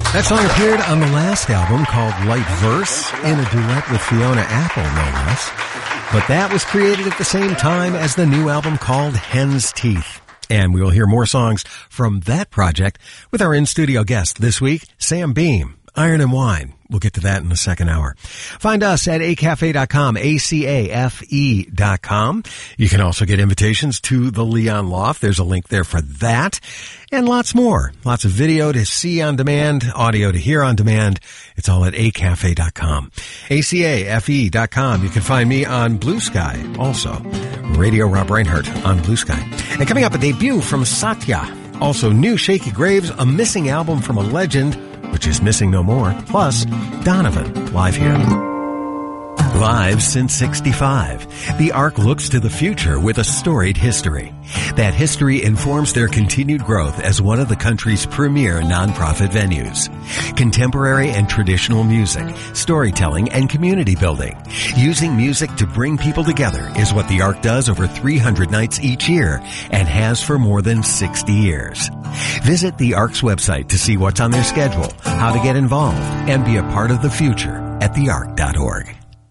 That song appeared on the last album called Light Verse in a duet with Fiona Apple, no less. But that was created at the same time as the new album called Hen's Teeth. And we will hear more songs from that project with our in-studio guest this week, Sam Beam, Iron and Wine. We'll get to that in the second hour. Find us at acafe.com, ACAFE.com. You can also get invitations to the Leon Loft. There's a link there for that. And lots more. Lots of video to see on demand, audio to hear on demand. It's all at acafe.com. ACAFE.com. You can find me on Blue Sky also. Radio Rob Reinhardt on Blue Sky. And coming up, a debut from Satya. Also, new Shaky Graves, a missing album from a legend, which is missing no more, plus Donovan, live here. Live since 65, the Ark looks to the future with a storied history. That history informs their continued growth as one of the country's premier nonprofit venues. Contemporary and traditional music, storytelling, and community building. Using music to bring people together is what the Ark does over 300 nights each year and has for more than 60 years. Visit the Ark's website to see what's on their schedule, how to get involved, and be a part of the future at theark.org.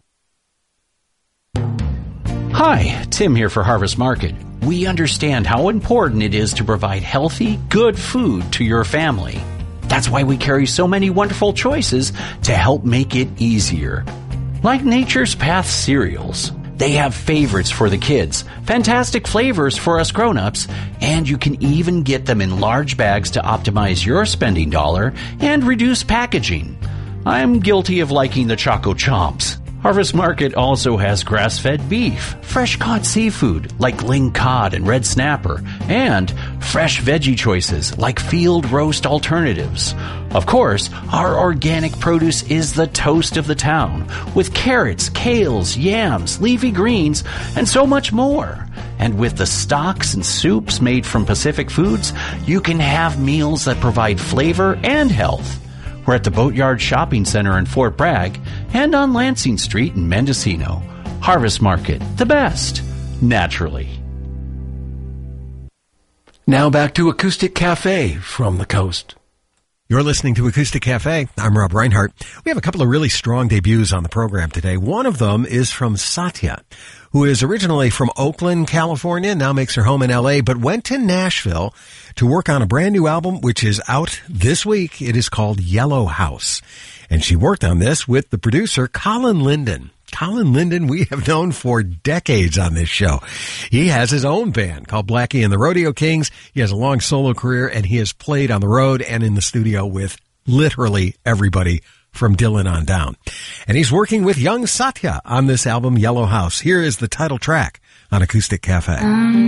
Hi, Tim here for Harvest Market. We understand how important it is to provide healthy, good food to your family. That's why we carry so many wonderful choices to help make it easier. Like Nature's Path cereals. They have favorites for the kids, fantastic flavors for us grown-ups, and you can even get them in large bags to optimize your spending dollar and reduce packaging. I'm guilty of liking the Choco Chomps. Harvest Market also has grass-fed beef, fresh-caught seafood like ling cod and red snapper, and fresh veggie choices like field roast alternatives. Of course, our organic produce is the toast of the town, with carrots, kales, yams, leafy greens, and so much more. And with the stocks and soups made from Pacific Foods, you can have meals that provide flavor and health. We're at the Boatyard Shopping Center in Fort Bragg and on Lansing Street in Mendocino. Harvest Market, the best, naturally. Now back to Acoustic Cafe from the coast. You're listening to Acoustic Cafe. I'm Rob Reinhardt. We have a couple of really strong debuts on the program today. One of them is from Satya, who is originally from Oakland, California, now makes her home in L.A., but went to Nashville to work on a brand new album, which is out this week. It is called Yellow House. And she worked on this with the producer, Colin Linden. Colin Linden, we have known for decades on this show. He has his own band called Blackie and the Rodeo Kings. He has a long solo career, and he has played on the road and in the studio with literally everybody from Dylan on down. And he's working with young Satya on this album, Yellow House. Here is the title track on Acoustic Cafe.